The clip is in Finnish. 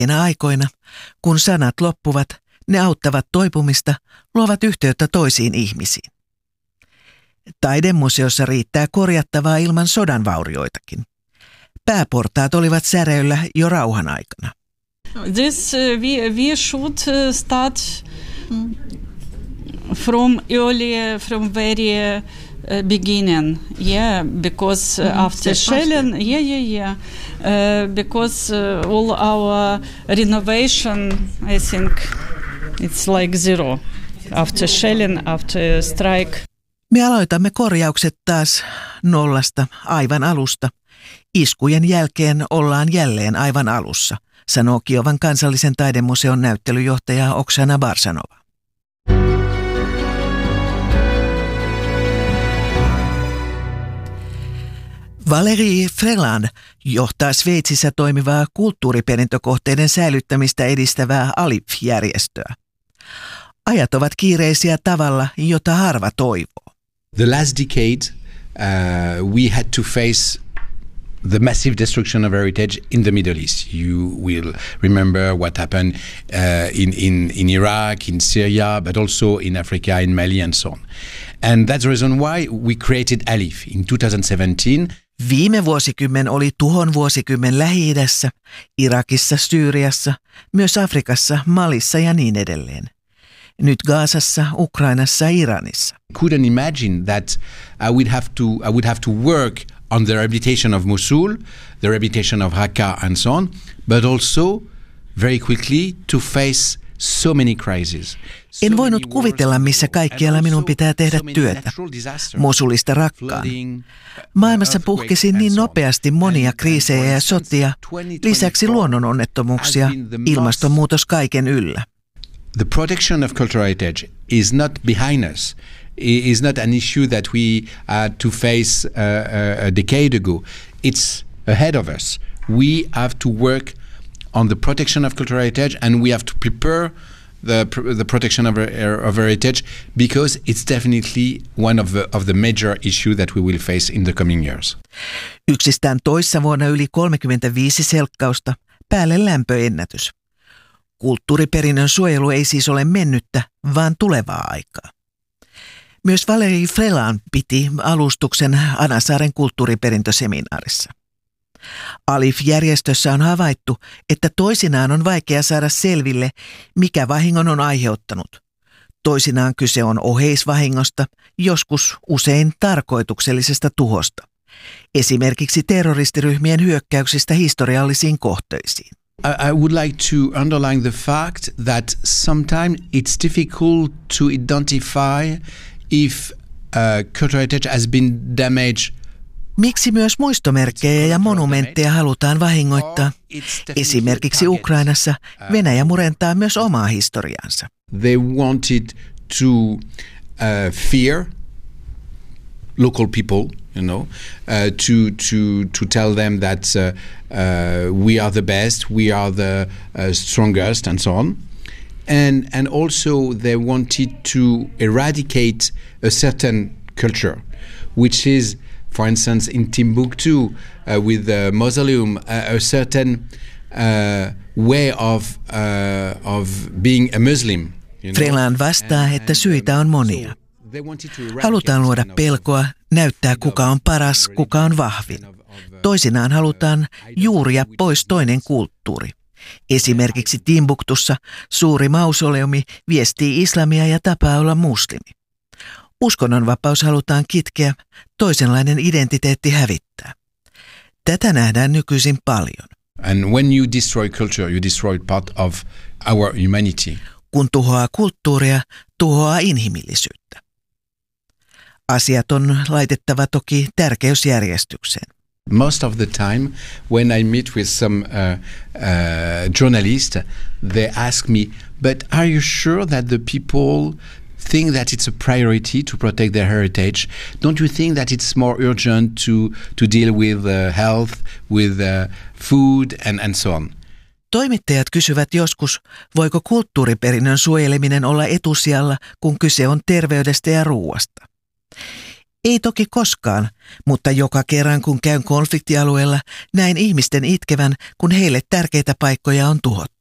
aikoina, kun sanat loppuvat, ne auttavat toipumista, luovat yhteyttä toisiin ihmisiin. Taidemuseossa riittää korjattavaa ilman sodan vaurioitakin. Pääportaat olivat säröillä jo rauhan aikana. We should start from very beginning, because after shelling, because all our renovation, I think it's like zero after shelling, after strike. Me aloitamme korjaukset taas nollasta, aivan alusta. Iskujen jälkeen ollaan jälleen aivan alussa, sanoo Kiovan kansallisen taidemuseon näyttelyjohtaja Oksana Barsanova. Valérie Freland johtaa Sveitsissä toimivaa kulttuuriperintökohteiden säilyttämistä edistävää ALIPH-järjestöä. Ajat ovat kiireisiä tavalla, jota harva toivoo. The last decade we had to face the massive destruction of heritage in the Middle East. You will remember what happened in Iraq, in Syria, but also in Africa, in Mali and so on. And that's the reason why we created ALIPH in 2017. Viime vuosikymmen oli tuhon vuosikymmen Lähi-idässä, Irakissa, Syyriassa, myös Afrikassa, Malissa ja niin edelleen. Nyt Gazassa, Ukrainassa ja Iranissa. Couldn't imagine that I would have to work on the rehabilitation of Mosul, the rehabilitation of Raqqa and so on, but also very quickly to face so many crises. En voinut kuvitella, missä kaikkialla minun pitää tehdä työtä. Mosulista Raqqaan. Maailmassa puhkesi niin nopeasti monia kriisejä ja sotia, lisäksi luonnononnettomuuksia, ilmastonmuutos kaiken yllä. The protection of cultural heritage is not behind us. It is not an issue that we had to face a decade ago. It's ahead of us. We have to work on the protection of cultural heritage, and we have to prepare the protection of heritage, because it's definitely one of the major issues that we will face in the coming years. Yksistään toissa vuonna yli 35 selkkausta, päälle lämpöennätys. Kulttuuriperinnön suojelu ei siis ole mennyttä, vaan tulevaa aikaa. Myös Valérie Freland piti alustuksen Anasaaren kulttuuriperintöseminaarissa. ALIPH-järjestössä on havaittu, että toisinaan on vaikea saada selville, mikä vahingon on aiheuttanut. Toisinaan kyse on oheisvahingosta, joskus usein tarkoituksellisesta tuhosta. Esimerkiksi terroristiryhmien hyökkäyksistä historiallisiin kohteisiin. I would like to underline the fact that sometimes it's difficult to identify if cultural heritage has been damaged. Miksi myös muistomerkkejä ja monumentteja halutaan vahingoittaa? Esimerkiksi Ukrainassa Venäjä murentaa myös omaa historiaansa. They wanted to fear local people, to tell them that we are the best, we are the strongest, and so on. And also they wanted to eradicate a certain culture, which is, for instance, in Timbuktu with the mausoleum, a certain way of being a Muslim. Freland vastaa, että syitä on monia. Halutaan luoda pelkoa, näyttää kuka on paras, kuka on vahvin. Toisinaan halutaan juuria pois toinen kulttuuri. Esimerkiksi Timbuktussa suuri mausoleumi viestii islamia ja tapaa olla muslimi. Uskonnonvapaus halutaan kitkeä, toisenlainen identiteetti hävittää. Tätä nähdään nykyisin paljon. And when you destroy culture, you destroy part of our humanity. Kun tuhoaa kulttuuria, tuhoaa inhimillisyyttä. Asiat on laitettava toki tärkeysjärjestykseen. Most of the time, when I meet with some journalists, they ask me, but are you sure that the people think that it's a priority to protect their heritage? Don't you think that it's more urgent to deal with health, with food and so on? Toimittajat kysyvät joskus, voiko kulttuuriperinnön suojeleminen olla etusijalla, kun kyse on terveydestä ja ruuasta. Ei toki koskaan, mutta joka kerran kun käyn konfliktialueella, näin ihmisten itkevän, kun heille tärkeitä paikkoja on tuhottu.